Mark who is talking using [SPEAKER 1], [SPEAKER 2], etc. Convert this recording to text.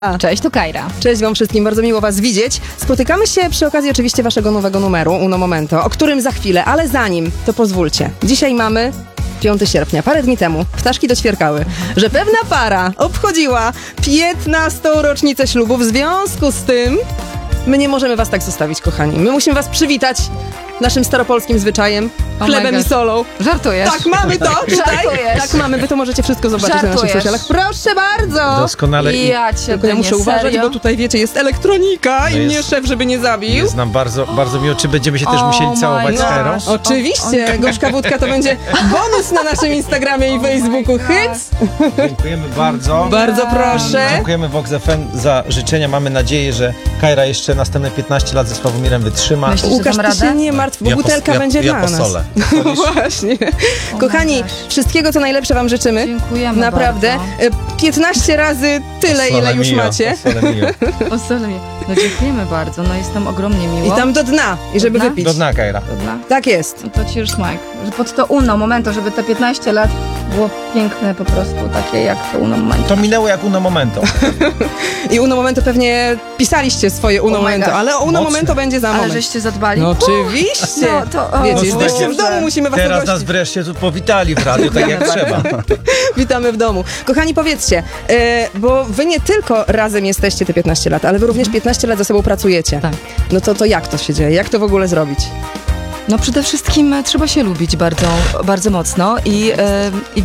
[SPEAKER 1] Cześć, tu Kajra.
[SPEAKER 2] Cześć wam wszystkim, bardzo miło was widzieć. Spotykamy się przy okazji oczywiście waszego nowego numeru, Uno Momento, o którym za chwilę, ale zanim, to pozwólcie. Dzisiaj mamy 5 sierpnia, parę dni temu, ptaszki doćwierkały, że pewna para obchodziła 15. rocznicę ślubu. W związku z tym my nie możemy was tak zostawić, kochani. My musimy was przywitać naszym staropolskim zwyczajem, chlebem i solą.
[SPEAKER 1] Żartujesz?
[SPEAKER 2] Tak, mamy to tutaj.
[SPEAKER 1] Żartujesz.
[SPEAKER 2] Tak, mamy. Wy to możecie wszystko zobaczyć na naszych
[SPEAKER 1] Żartujesz.
[SPEAKER 2] socialach. Proszę bardzo.
[SPEAKER 3] Doskonale.
[SPEAKER 1] Ja cię
[SPEAKER 2] Tylko ja muszę uważać, bo tutaj wiecie, jest elektronika i mnie szef, żeby nie zabił.
[SPEAKER 3] Jest nam bardzo miło. Czy będziemy się też musieli całować z Kairą?
[SPEAKER 2] Oczywiście, gorzka wódka to będzie bonus na naszym Instagramie i Facebooku. Hyc!
[SPEAKER 3] Dziękujemy bardzo.
[SPEAKER 2] Bardzo proszę.
[SPEAKER 3] Dziękujemy Vox FM za życzenia. Mamy nadzieję, że Kaira jeszcze następne 15 lat ze Sławomirem wytrzyma.
[SPEAKER 1] Myślisz,
[SPEAKER 2] Łukasz,
[SPEAKER 1] dam
[SPEAKER 2] ty
[SPEAKER 1] radę?
[SPEAKER 2] się nie martw, bo butelka będzie
[SPEAKER 3] ja
[SPEAKER 2] dla nas.
[SPEAKER 3] posolę.
[SPEAKER 2] Właśnie. Kochani, wszystkiego co najlepsze wam życzymy.
[SPEAKER 1] Dziękujemy
[SPEAKER 2] Naprawdę. 15 razy tyle, ile już macie.
[SPEAKER 1] Posole mi. No dziękujemy bardzo, no jest nam ogromnie miło.
[SPEAKER 2] I tam do dna, i żeby
[SPEAKER 1] dna?
[SPEAKER 2] wypić.
[SPEAKER 3] Do dna, Kaira.
[SPEAKER 1] Dobra.
[SPEAKER 2] Tak jest.
[SPEAKER 1] No to ci już smak. Że pod to Uno Momento, żeby te 15 lat było piękne po prostu, takie jak to Uno Momento.
[SPEAKER 3] To minęło jak Uno Momento.
[SPEAKER 2] I Uno Momento pewnie pisaliście swoje Uno
[SPEAKER 1] Oh my
[SPEAKER 2] Momento,
[SPEAKER 1] gosh.
[SPEAKER 2] ale Uno
[SPEAKER 3] Mocne.
[SPEAKER 2] Momento będzie za
[SPEAKER 1] Ale
[SPEAKER 2] moment.
[SPEAKER 1] żeście zadbali.
[SPEAKER 2] No oczywiście.
[SPEAKER 1] No to
[SPEAKER 2] Wiecie,
[SPEAKER 3] No
[SPEAKER 2] jesteście w
[SPEAKER 3] słuchajcie,
[SPEAKER 2] domu, musimy was
[SPEAKER 3] Teraz nas
[SPEAKER 2] ugościć.
[SPEAKER 3] wreszcie tu powitali w radiu, tak jak trzeba.
[SPEAKER 2] Witamy w domu. Kochani, powiedzcie, bo wy nie tylko razem jesteście te 15 lat, ale wy również 15 lat ze sobą pracujecie.
[SPEAKER 1] Tak.
[SPEAKER 2] No to jak to się dzieje? Jak to w ogóle zrobić?
[SPEAKER 1] No przede wszystkim trzeba się lubić bardzo, bardzo mocno i